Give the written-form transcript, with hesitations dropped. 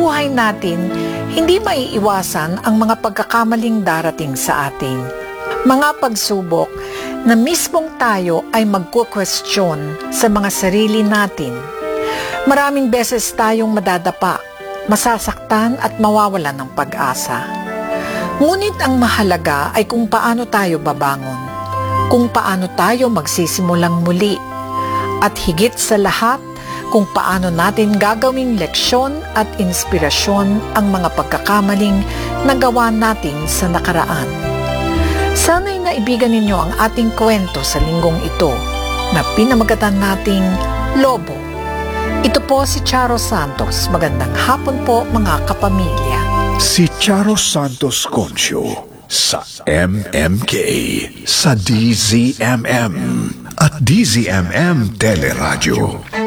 buhay natin, hindi maiiwasan ang mga pagkakamaling darating sa atin. Mga pagsubok na mismong tayo ay magkukwestiyon sa mga sarili natin. Maraming beses tayong madadapa, masasaktan at mawawalan ng pag-asa. Ngunit ang mahalaga ay kung paano tayo babangon, kung paano tayo magsisimulang muli, at higit sa lahat, kung paano natin gagawing leksyon at inspirasyon ang mga pagkakamaling nagawa natin sa nakaraan. Sana'y naibigan ninyo ang ating kwento sa linggong ito na pinamagatan nating Lobo. Ito po si Charo Santos. Magandang hapon po mga kapamilya. Si Charo Santos Concio sa MMK, sa DZMM at DZMM Teleradio.